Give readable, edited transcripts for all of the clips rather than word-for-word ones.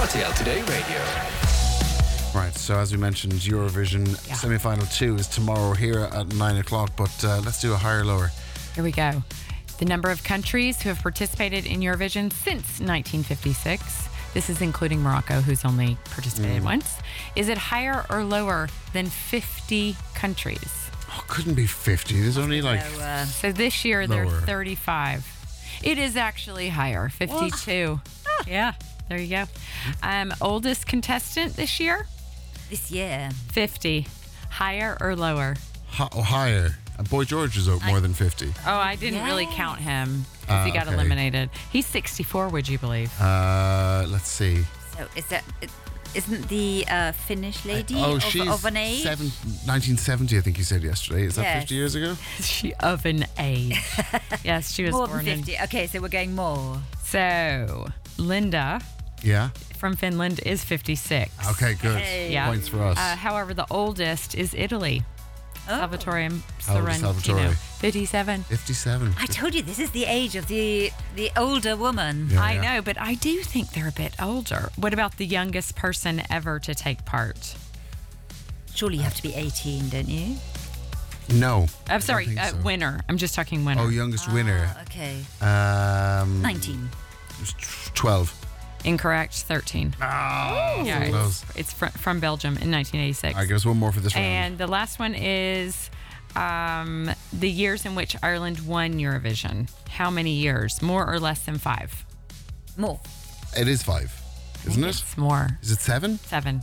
RTL Today Radio. Right, so as we mentioned, Eurovision semi-final 2 is tomorrow here at 9 o'clock, but let's do a higher lower. Here we go. The number of countries who have participated in Eurovision since 1956, this is including Morocco, who's only participated once, is it higher or lower than 50 countries? Oh, couldn't be 50. There's only like... So this year Lower. they're 35. It is actually higher, 52. Yeah, there you go. Oldest contestant this year? This year. 50. Higher or lower? higher. And Boy George is out more than 50. Oh, I didn't really count him because he got okay. eliminated. He's 64, would you believe? Let's see. So isn't the Finnish lady she's of an age? 1970, I think you said yesterday. Is that Yes. 50 years ago? Is she of an age? Yes, she was More born than 50. Okay, so we're going more. So, Linda Yeah. from Finland is 56. Okay, good. Hey. Yeah. Points for us. However, the oldest is Italy. Salvatore How old is Sorrentino. Salvatore? 57. 57. I told you this is the age of the older woman. Yeah, I yeah. know, but I do think they're a bit older. What about the youngest person ever to take part? Surely you have to be 18, don't you? No. I'm sorry, think so. winner. I'm just talking winner. Oh, youngest winner. Okay. 19. 19. 12. Incorrect, 13. Oh, Yeah, so close. it's from Belgium in 1986. All right, give us one more for this round. And the last one is the years in which Ireland won Eurovision. How many years? More or less than 5? More. It is 5, isn't it? It's more. Is it 7? 7.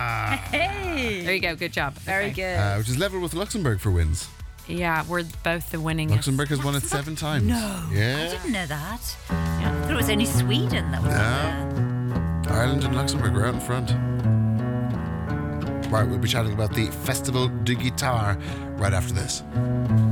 Hey. There you go. Good job. Very Okay. good. Which is level with Luxembourg for wins. Yeah, we're both the winningest. Luxembourg has won it 7 times. No. I Yeah. didn't know that. I thought it was only Sweden that was there. Ireland and Luxembourg are out in front. Right, we'll be chatting about the Festival de Guitar right after this.